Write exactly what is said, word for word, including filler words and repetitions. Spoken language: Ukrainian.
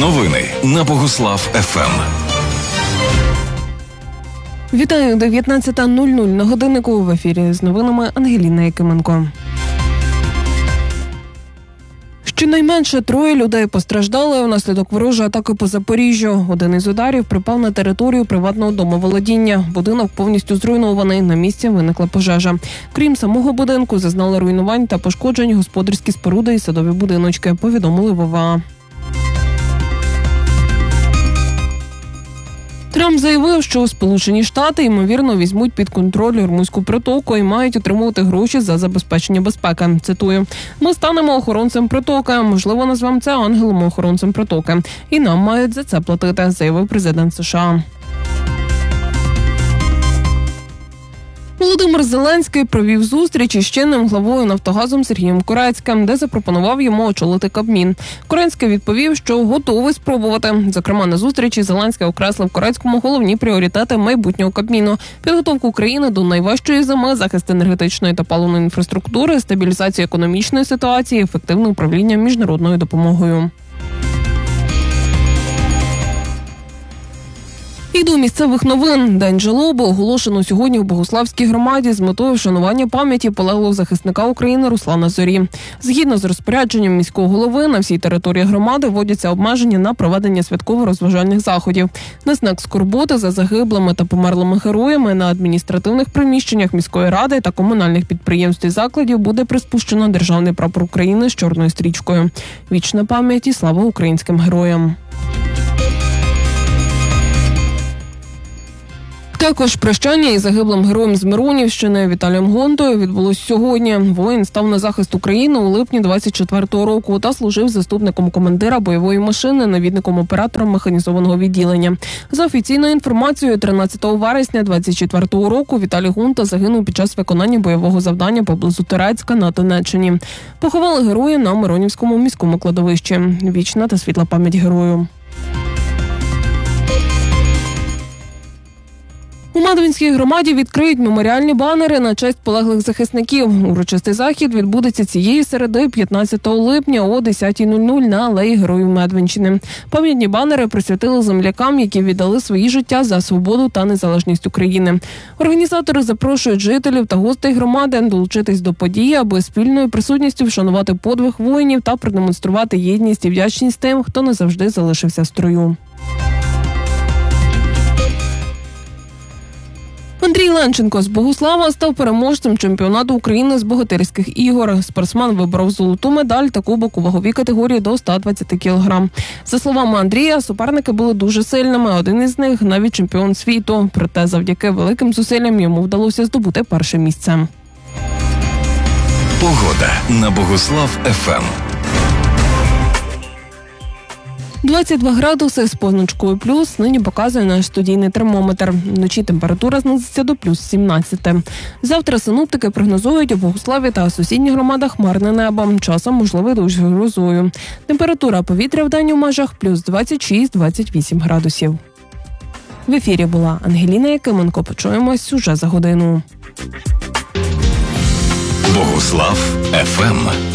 Новини на Богуслав еф ем. Вітаю, дев'ятнадцята нуль нуль на годиннику. В ефірі з новинами Ангеліна Якименко. Щонайменше троє людей постраждали внаслідок ворожої атаки по Запоріжжю. Один із ударів припав на територію приватного домоволодіння. Будинок повністю зруйнований, на місці виникла пожежа. Крім самого будинку, зазнали руйнувань та пошкоджень господарські споруди і садові будиночки, повідомили в о ва а. Трамп заявив, що Сполучені Штати, ймовірно, візьмуть під контроль Ормузьку протоку і мають отримувати гроші за забезпечення безпеки. Цитую: «Ми станемо охоронцем протоки, можливо, назвемо це ангелом-охоронцем протоки. І нам мають за це платити», – заявив президент США. Володимир Зеленський провів зустріч із чинним главою «Нафтогазом» Сергієм Курецьким, де запропонував йому очолити Кабмін. Курецький відповів, що готовий спробувати. Зокрема, на зустрічі Зеленський окреслив Курецькому головні пріоритети майбутнього Кабміну: підготовку країни до найважчої зими, захист енергетичної та паливної інфраструктури, стабілізацію економічної ситуації, ефективне управління міжнародною допомогою. І до місцевих новин. День жалоби оголошено сьогодні в Богуславській громаді з метою вшанування пам'яті полеглого захисника України Руслана Зорі. Згідно з розпорядженням міського голови, на всій території громади вводяться обмеження на проведення святково-розважальних заходів. На знак скорботи за загиблими та померлими героями на адміністративних приміщеннях міської ради та комунальних підприємств і закладів буде приспущено державний прапор України з чорною стрічкою. Вічна пам'ять і слава українським героям. Також прощання із загиблим героєм з Миронівщини Віталієм Гонтою відбулось сьогодні. Воїн став на захист України у липні двадцять четвертого року та служив заступником командира бойової машини, навідником оператора механізованого відділення. За офіційною інформацією, тринадцятого вересня двадцять четвертого року Віталій Гонта загинув під час виконання бойового завдання поблизу Терецька на Донеччині. Поховали героя на Миронівському міському кладовищі. Вічна та світла пам'ять герою. У Медвинській громаді відкриють меморіальні банери на честь полеглих захисників. Урочистий захід відбудеться цієї середи, п'ятнадцятого липня о десята нуль нуль на алеї Героїв Медвинщини. Пам'ятні банери присвятили землякам, які віддали свої життя за свободу та незалежність України. Організатори запрошують жителів та гостей громади долучитись до події, аби спільною присутністю вшанувати подвиг воїнів та продемонструвати єдність і вдячність тим, хто не завжди залишився в строю. Андрій Ленченко з Богуслава став переможцем чемпіонату України з богатирських ігор. Спортсмен виборов золоту медаль та кубок у ваговій категорії до ста двадцяти кілограм. За словами Андрія, суперники були дуже сильними, один із них навіть чемпіон світу. Проте завдяки великим зусиллям йому вдалося здобути перше місце. Погода на Богуслав еф ем. двадцять два градуси з позначкою плюс нині показує наш студійний термометр. Вночі температура знизиться до плюс сімнадцяти. Завтра синоптики прогнозують у Богуславі та сусідніх громадах хмарне небо. Часом можливий дощ з грозою. Температура повітря в день у межах плюс двадцять шість - двадцять вісім градусів. В ефірі була Ангеліна Якименко. Почуємось уже за годину. Богуслав еф ем.